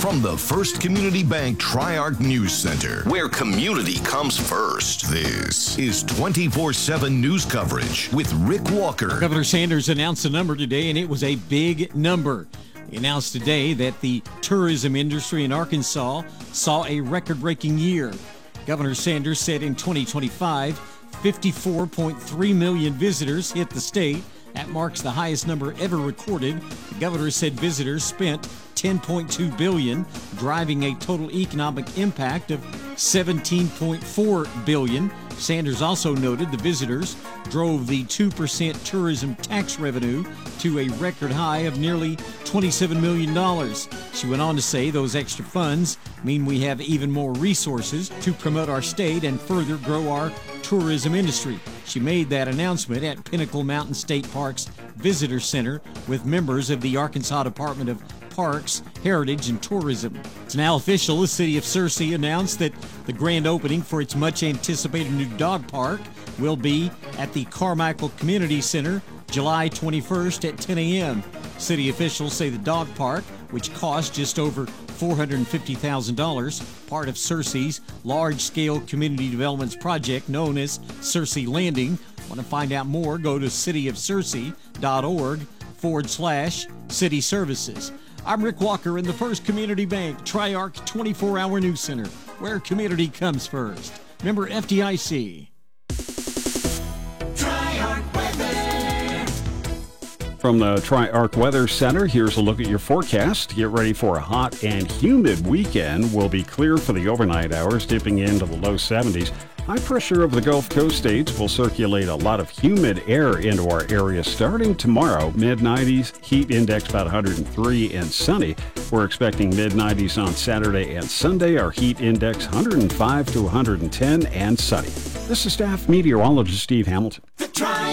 From the First Community Bank Tri-Arc News Center, where community comes first, this is 24/7 news coverage with Rick Walker. Governor Sanders announced a number today, and it was a big number. He announced today that the tourism industry in Arkansas saw a record-breaking year. Governor Sanders said in 2025, 54.3 million visitors hit the state. That marks the highest number ever recorded. The governor said visitors spent $10.2 billion, driving a total economic impact of $17.4 billion. Sanders also noted the visitors drove the 2% tourism tax revenue to a record high of nearly $27 million. She went on to say those extra funds mean we have even more resources to promote our state and further grow our tourism industry. She made that announcement at Pinnacle Mountain State Park's Visitor Center with members of the Arkansas Department of Parks, Heritage, and Tourism. It's now official. The city of Searcy announced that the grand opening for its much-anticipated new dog park will be at the Carmichael Community Center July 21st at 10 a.m. City officials say the dog park, which cost just over $450,000, part of Searcy's large-scale community development project known as Searcy Landing. Want to find out more? Go to cityofsearcy.org/city services. I'm Rick Walker in the First Community Bank Tri-Arc 24-hour News Center, where community comes first. Member FDIC. From the Tri-Arc Weather Center, here's a look at your forecast. Get ready for a hot and humid weekend. Will be clear for the overnight hours, dipping into the low 70s. High pressure over the Gulf Coast states will circulate a lot of humid air into our area starting tomorrow. Mid-90s, heat index about 103 and sunny. We're expecting mid-90s on Saturday and Sunday. Our heat index 105 to 110 and sunny. This is staff meteorologist Steve Hamilton.